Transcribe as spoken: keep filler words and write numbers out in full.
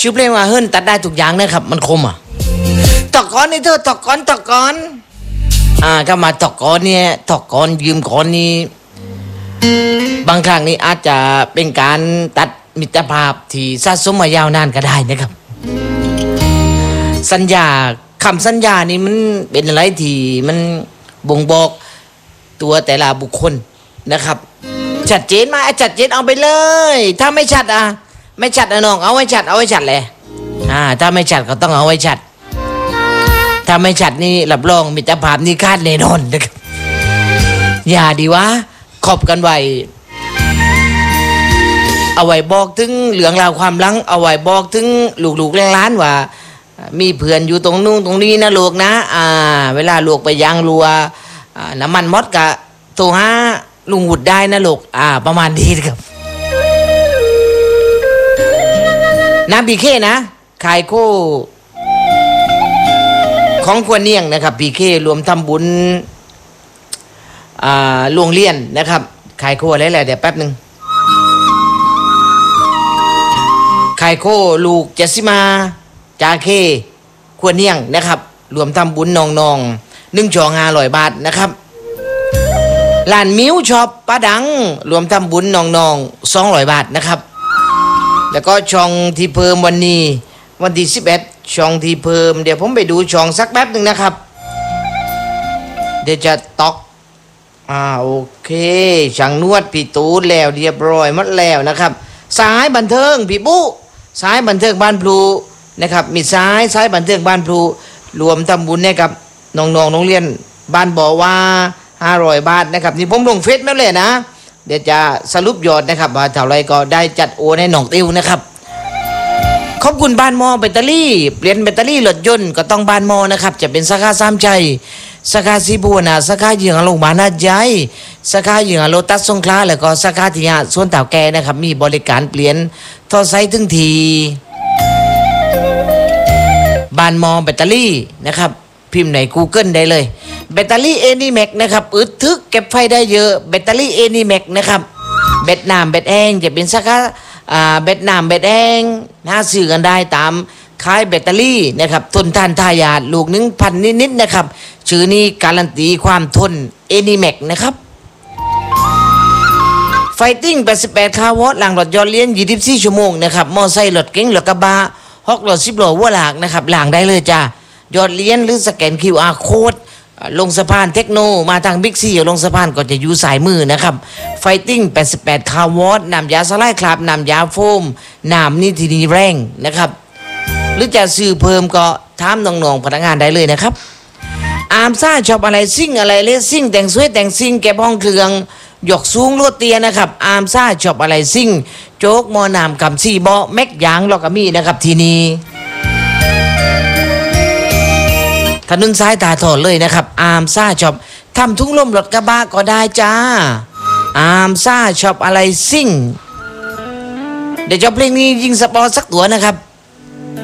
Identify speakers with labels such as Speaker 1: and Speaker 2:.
Speaker 1: ชื่อเพลงว่าเฮิรนตัดได้ทุกอย่างนะครับมันคมอ่ะตอกก้อนนี่เธอตอกก้อนตอกก้อนอ่าก็มาตอกก้อนเนี่ยตอกก้อนยืมก้อนนี่บางครั้งนี่อาจจะเป็นการตัดมิตรภาพที่สะสมมายาวนานก็ได้นะครับสัญญาคำสัญญานี่มันเป็นอะไรที่มันบ่งบอกตัวแต่ละบุคคลนะครับชัดเจนมาชัดเจนเอาไปเลยถ้าไม่ชัดอ่ะไม่ชัดนะน้องเอาไว้ชัดเอาไว้ชัดเลยอ่าถ้าไม่ชัดก็ต้องเอาไว้ชัดถ้าไม่ชัดนี่รับรองมิตรภาพนี่ขาดแน่นอนนะครับอย่าดีวะขอบกันไว้เอาไว้บอกถึงเรื่องราวความลังเอาไว้บอกถึงลูกๆหลานๆว่ามีเพื่อนอยู่ตรงนู้นตรงนี้นะลูกนะอ่าเวลาลูกไปยางรัวอ่าน้ำมันมดกะโทรหาลุงหุดได้นะลูกอ่าประมาณนี้ครับน้ำพีเคนะขายโคของควรเนียงนะครับพีเครวมทำบุญอ่าโรงเรียนนะครับขายโคอะไรแหละเดี๋ยวแป๊บหนึ่งขายโคลูกเจสซิมาจาเคควรเนียงนะครับรวมทำบุญนองนองหนึ่งจองห้าร้อยบาทนะครับลานมิวช็อปป้าดังรวมทำบุญนองนองสองร้อยบาทนะครับแล้วก็ช่องที่เพิ่มวันนี้วันที่สิบเอ็ดช่องที่เพิ่มเดี๋ยวผมไปดูช่องสักแป๊บหนึ่งนะครับเดี๋ยวจะตอกอ่าโอเคช่างนวดพี่ตูนแล้วเรียบร้อยหมดแล้วนะครับสายบันเทิงพี่ปุ๊สายบันเทิงบ้านพลูนะครับมีสายสายบันเทิงบ้านพลูรวมทำบุญให้กับน้องๆโรงเรียนบ้านบ่อว่าห้าร้อยบาทนะครับนี่ผมลงเฟซมาเลยนะเดี๋ยวจะสรุปยอดนะครับว่าเท่าไรก็ได้จัดโอนให้น้องติวนะครับขอบคุณบ้านมอแบตเตอรี่เปลี่ยนแบตเตอรี่รถยนต์ก็ต้องบ้านมอนะครับจะเป็นสาขาสามใจสาขาสีบัวนะสาขาเหยื่อโรงพยาบาลนาใจสาขาเหยื่อโลตัสสงขลาแล้วก็สาขาที่ห้าสวนเต่าแก่นะครับมีบริการเปลี่ยนท่อไซส์ถึงทีบ้านมอแบตเตอรี่นะครับพิมพ์ใน Google ได้เลยแบตเตอรี่เอนิแม็กนะครับอึดทึกเก็บไฟได้เยอะแบตเตอรี่เอนิแม็กนะครับแบตน้ำแบตแห้งจะเป็นสาขาอ่าแบตน้ำแบตแห้งหาซื้อกันได้ตามขายแบตเตอรี่นะครับทนทานทายาทลูกหนึ่งพันนิดๆนะครับชื่อนี้การันตีความทนเอนิแม็กนะครับไฟติ้งแปดสิบแปดคาวอตหลังรถยนต์เลี้ยงยี่สิบสี่ชั่วโมงนะครับมอไซค์รถเก๋งรถกระบะฮอกรถสิบล้อวัวหลากนะครับหลังได้เลยจ้ายอดเลี้ยนหรือสแกน คิว อาร์ โค้ดลงสะพานเทคโนมาทางบิ๊กซีลงสะพานก็จะอยู่สายมือนะครับไฟติ้งแปดสิบแปดคาวอตน้ำยาสไลด์คลับน้ำยาโฟมน้ำนิตินีแรงนะครับหรือจะซื้อเพิ่มก็ถามน้องๆพนักงานได้เลยนะครับอาร์มซ่าชอบอะไรซิ่งอะไรเลสซิ่งแต่งสวยแต่งซิ่งแก็บห้องเครื่องหยกสูงลวดเตียนะครับอาร์มซ่าชอบอะไรซิ่งโจ๊กมอนามกำซีบอแม็กยางลอกามีนะครับทีนี้ถนนซ้ายตาถอดเลยนะครับอาร์มซ่าช็อปทำทุ่งลมรถกระบะก็ได้จ้าอาร์มซ่าช็อปอะไรซิ่งเดี๋ยวจะเพลงนี้ยิงสปอร์ตสักตัวนะครับ